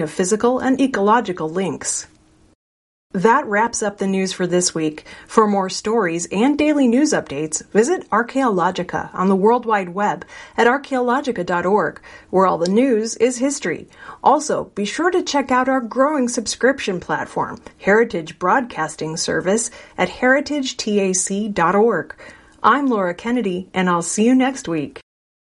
of physical and ecological links. That wraps up the news for this week. For more stories and daily news updates, visit Archaeologica on the World Wide Web at archaeologica.org, where all the news is history. Also, be sure to check out our growing subscription platform, Heritage Broadcasting Service, at heritagetac.org. I'm Laura Kennedy, and I'll see you next week.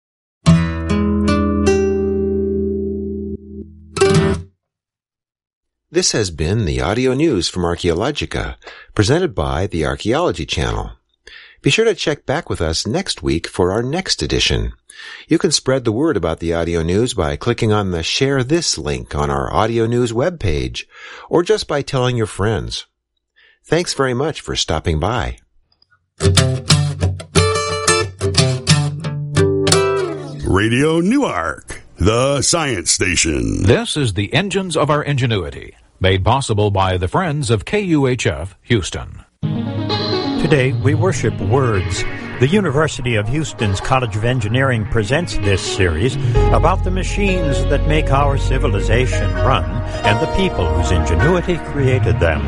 This has been the audio news from Archaeologica, presented by the Archaeology Channel. Be sure to check back with us next week for our next edition. You can spread the word about the audio news by clicking on the Share This link on our audio news webpage, or just by telling your friends. Thanks very much for stopping by. Radio Newark, the science station. This is the Engines of Our Ingenuity, made possible by the friends of KUHF Houston. Today, we worship words. The University of Houston's College of Engineering presents this series about the machines that make our civilization run and the people whose ingenuity created them.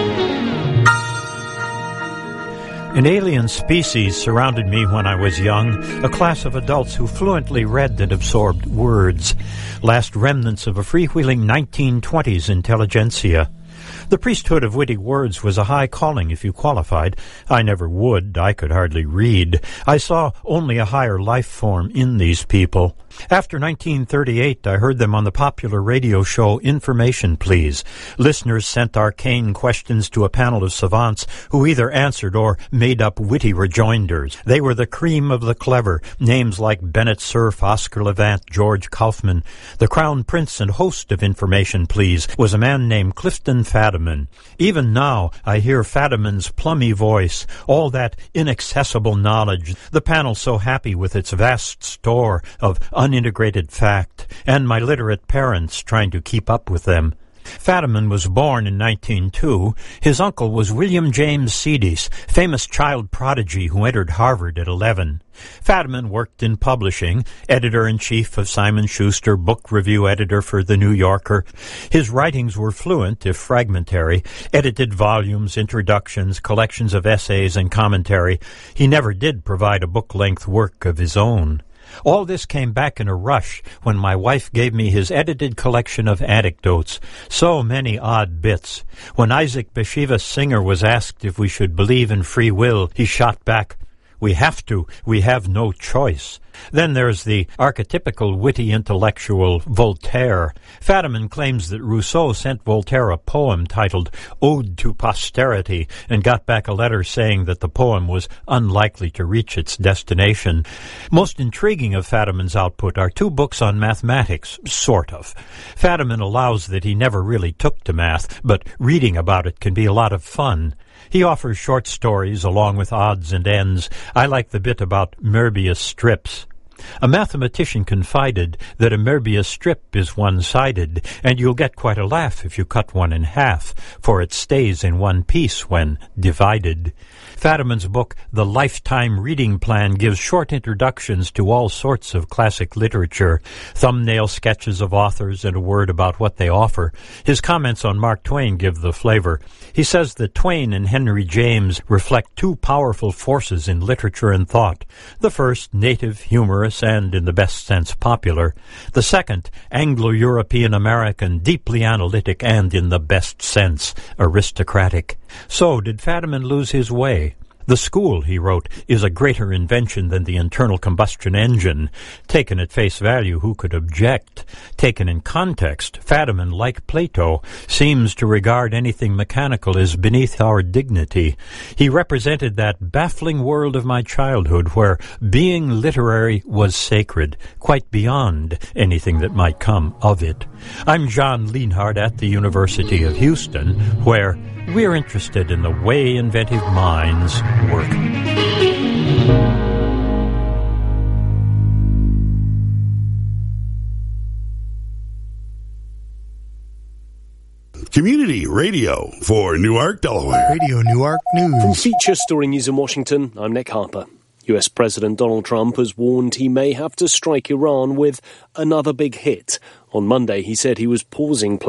An alien species surrounded me when I was young, a class of adults who fluently read and absorbed words, last remnants of a freewheeling 1920s intelligentsia. The priesthood of witty words was a high calling if you qualified. I never would. I could hardly read. I saw only a higher life form in these people. After 1938, I heard them on the popular radio show Information Please. Listeners sent arcane questions to a panel of savants who either answered or made up witty rejoinders. They were the cream of the clever, names like Bennett Cerf, Oscar Levant, George Kaufman. The crown prince and host of Information Please was a man named Clifton Fadiman. Even now, I hear Fadiman's plummy voice, all that inaccessible knowledge, the panel so happy with its vast store of unintegrated fact, and my literate parents trying to keep up with them. Fadiman was born in 1902. His uncle was William James Sidis, famous child prodigy who entered Harvard at 11. Fadiman worked in publishing, editor-in-chief of Simon Schuster, book review editor for The New Yorker. His writings were fluent, if fragmentary, edited volumes, introductions, collections of essays, and commentary. He never did provide a book-length work of his own. All this came back in a rush when my wife gave me his edited collection of anecdotes, so many odd bits. When Isaac Bashevis Singer was asked if we should believe in free will, he shot back, "We have to. We have no choice." Then there's the archetypical witty intellectual Voltaire. Fadiman claims that Rousseau sent Voltaire a poem titled Ode to Posterity and got back a letter saying that the poem was unlikely to reach its destination. Most intriguing of Fadiman's output are two books on mathematics, sort of. Fadiman allows that he never really took to math, but reading about it can be a lot of fun. He offers short stories along with odds and ends. I like the bit about Möbius strips. A mathematician confided that a Möbius strip is one-sided, and you'll get quite a laugh if you cut one in half, for it stays in one piece when divided. Fadiman's book, The Lifetime Reading Plan, gives short introductions to all sorts of classic literature, thumbnail sketches of authors, and a word about what they offer. His comments on Mark Twain give the flavor. He says that Twain and Henry James reflect two powerful forces in literature and thought. The first, native, humorous, and, in the best sense, popular. The second, Anglo-European American, deeply analytic, and, in the best sense, aristocratic. So, did Fadiman lose his way? The school, he wrote, is a greater invention than the internal combustion engine. Taken at face value, who could object? Taken in context, Fadiman, like Plato, seems to regard anything mechanical as beneath our dignity. He represented that baffling world of my childhood where being literary was sacred, quite beyond anything that might come of it. I'm John Lienhard at the University of Houston, where we're interested in the way inventive minds work. Community radio for Newark, Delaware. Radio Newark News. From Feature Story News in Washington, I'm Nick Harper. US President Donald Trump has warned he may have to strike Iran with another big hit. On Monday, he said he was pausing